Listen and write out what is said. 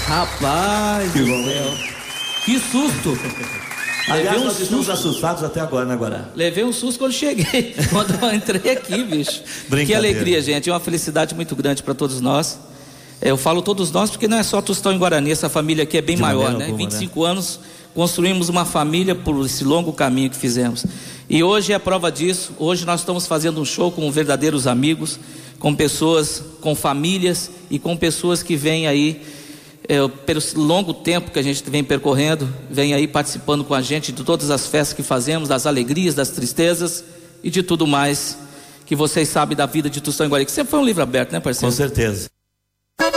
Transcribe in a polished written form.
Rapaz do céu. Que susto. Aliás, nós estamos assustados até agora, né, Guará? Levei um susto quando cheguei, quando eu entrei aqui, bicho. Que alegria, gente, é uma felicidade muito grande para todos nós. Eu falo todos nós porque não é só Tostão e Guarani, essa família aqui é bem maior, né? 25 anos, construímos uma família por esse longo caminho que fizemos. E hoje é a prova disso. Hoje nós estamos fazendo um show com verdadeiros amigos, com pessoas, com famílias e com pessoas que vêm aí pelo longo tempo que a gente vem percorrendo, vem aí participando com a gente de todas as festas que fazemos, das alegrias, das tristezas e de tudo mais que vocês sabem da vida de Tostão e Guarani, que sempre foi um livro aberto, né, parceiro? Com certeza.